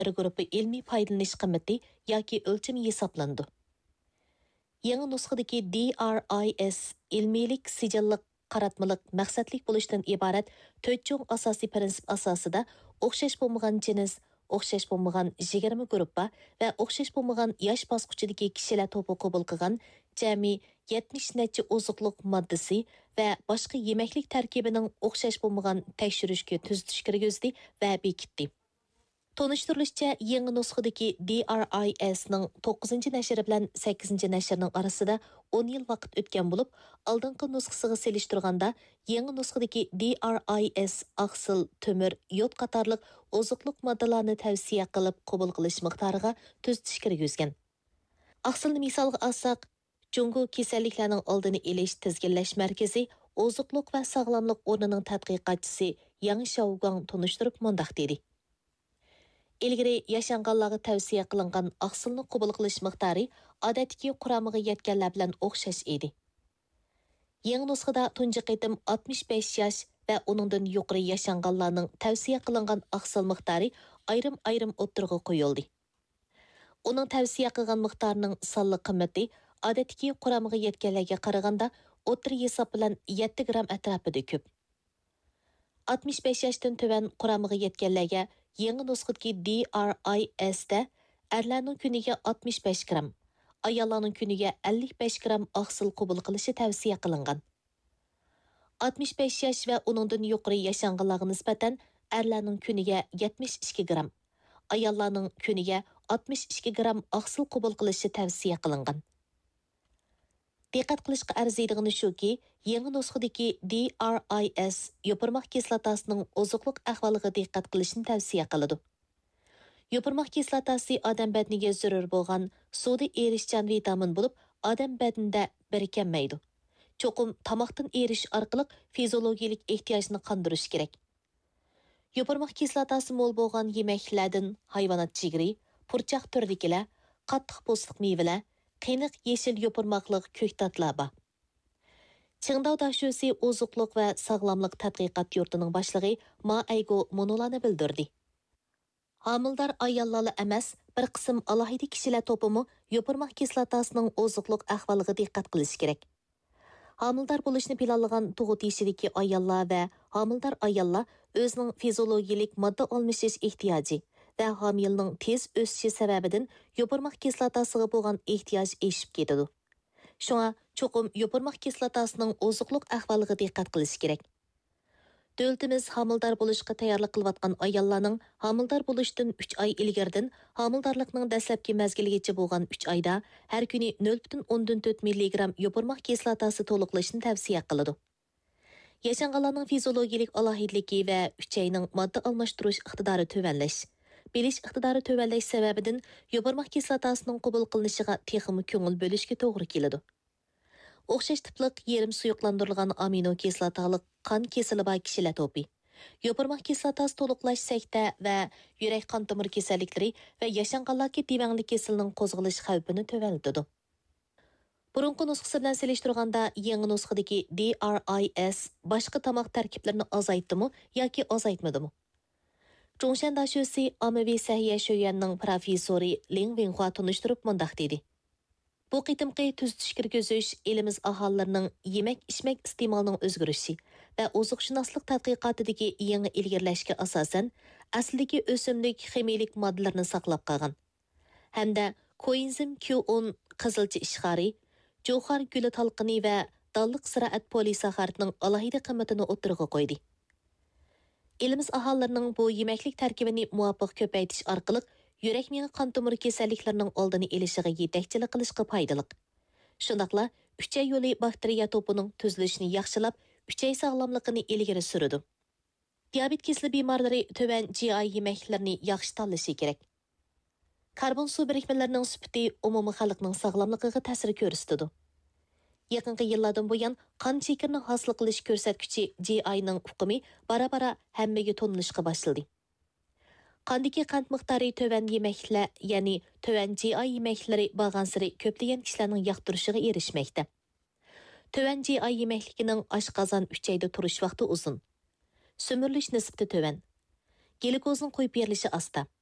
bir grupi ilmiy foydalanish qimmati yoki o'lchami hisoblanadi. Yangi nusxadagi DRIS ilmiylik sijilliq qaratmalik maqsadlik bo'lishdan iborat 4 cho'ng asosiy prinsip asosida o'xshash bo'lmagan jins, o'xshash bo'lmagan 20 gruppa va o'xshash bo'lmagan yosh bosqichidagi kishilar to'pi qabul qilgan jami 70 necha oziqliq moddasi va boshqa yemaklik tarkibining o'xshash bo'lmagan tekshirishga tuzitish kirgizdi va bekitdi. Tonushtirilishicha, yangi nusxadagi DRISning 9-nashri bilan 8-nashrning orasida 10 yil vaqt o'tgan bo'lib, oldingi nusxasiga selishtirganda yangi nusxadagi DRIS oqsil, temir, yod qatorliq oziqliq moddalarni tavsiya qilib qabul qilish miqdoriga tuzitish kirgizgan. Oqsilni misolga olsak, Jungo kasalliklarning oldini olish tizginlash markazi oziqliq va sog'lomlik o'rnining tadqiqotchisi Yang Shaogang tonishtirib mundaq dedi. İlgiri yaşanğanlarga tavsiya qilingan oqsilni qabul qilish miqdori odatdagi quramiga yetganlar bilan o'xshash edi. Yangi nusxada tunji qitim 65 yosh va uningdan yuqori yaşanğanlarning tavsiya qilingan oqsil miqdori ayrim o'tirg'i qo'yildi. Uning tavsiya qilgan miqdorining sonli qimmati odatdagi quramiga yetganlarga qaraganda o'tir hisob bilan 7 gram atrofida ko'p. 65 yoshdan tuvan quramiga yetganlarga yangi nusxadagi DRIS'da erlarning kuniga 65 gram, ayollarning kuniga 55 gram oqsil qabul qilishi tavsiya qilingan. 65 yosh va uningdan yuqori yaşanğanlarga nisbatan erlarning kuniga 72 gram, ayollarning kuniga 62 gram oqsil qabul qilishi tavsiya qilingan. Diqqat qilishga arziydigani shuki, yangi nusxadagi DRIS yopirmoq kislotasining oziqliq ahvoliga diqqat qilishni tavsiya qiladi. Yopirmoq kislotasi odam badaniga zarur bo'lgan suvda erishgan vitamin bo'lib, odam badanida birikmaydi. Cho'qim tomoqdan erish orqali fiziologik ehtiyojni qondirish kerak. Yopirmoq kislotasi mo'l bo'lgan yemeklardan hayvonot jigri, purchoq turdikilar, qattiq po'stliq mevalar, qiyniq yeşil yopirmoqliq ko'ktatlar bor. Qingdao dashusi oziqliq va sog'lomlik tadqiqot yurtining boshlig'i Ma Aygo monolarni bildirdi. Homildor ayollar emas, bir qism alohida kishilar to'pimi yopirmoq kislotasining oziqliq ahvoliga diqqat qilish kerak. Homildor bo'lishni planlagan tug'ut yeshidagi ayollar va homildor ayollar o'zining fiziologik modda almashish ehtiyoji va homilning tez o'sishi sababidan yopirmoq kislotasiga bo'lgan ehtiyoj eshib ketadi. Shunga cho'qim yopirmoq kislotasining oziqliq ahvoliga diqqat qilish kerak. Davlatimiz homildor bo'lishga tayyorlik qilayotgan ayollarning homildor bo'lishdan 3 oy ilgaridan homildorlikning dastlabki mazgiligacha bo'lgan 3 oyda har kuni 0,4 mg yopirmoq kislotasi to'liqlashni tavsiya qiladi. Yaşanğanlarning fiziologik alohidligi va 3 oyning modda almashtirish iqtidori tuvanlash, bilish iqtidori tuvanlash sababidan yopirmoq kislotasining qabul qilinishiga texmi ko'ngil bo'lishga to'g'ri keladi. O'xshash tipliq yerim suyuqlantirilgan amino kislotaliq qon kesili bor kishilar to'pi. Yopirmoq kislotasi to'liqlash sakta va yurak qon tomir kasalliklari va yaşanğanlarga devangli kasalning qo'zg'alish xavfini tuvanlatadi. Burunqi nusxasi bilan selishtirganda yangi nusxadagi DRIS boshqa tomoq tarkiblarini azaytdimi yoki azaytmadimi? Zhongshan dashusi ommaviy sahiya sho'yanning professori Ling Wenhua tunishtirib mundaq dedi. Bu qitimqi tuzitish kirgizish elimiz aholilarining yemak-ichmak iste'molining o'zgarishi va oziqshunoslik tadqiqotidagi yangi ilgirlashga asosan aslidagi o'simlik ximiyalik moddalarni saqlab qolgan. Hamda koenzim Q10 qizilcha ishxori, jo'xar guli talqini va dalliq siraat polisaxaridning alohida qimmatini o'tirg'i qo'ydi. Elimiz aholilarining bu yemaklik tarkibini muvofiq ko'paytirish orqali yurak miya qon tomir kasalliklarining oldini olishiga yetakchilik qilishga foydali. Shundaqla 3 oy yo'li bakteriya to'pining tuzilishini yaxshilab, 3 oy sog'lomligini ilgari suradi. Diabet kasali bemorlari tuvan GI yemaklarni yaxshi tanlashi kerak. Karbon suv birikmalarining sifati umumiy xalqning sog'lomligiga ta'sir ko'rsatadi. Yaqinqi yillardan buyon qon chekirini hosil qilish ko'rsatkichi GI ning uqumi bara-bara hammaga tonilishga boshladi. Qandagi qand miqdori tuvan yemaklar, ya'ni tuvan GI yemaklari bag'ansiri ko'plagan kishilarning yoqtirishiga erishmoqda. Tuvan GI yemakligining oshqozon 3 oyda turish vaqti uzun. So'mirilish nisbati tuvan. Glukozning qo'yib berilishi asta.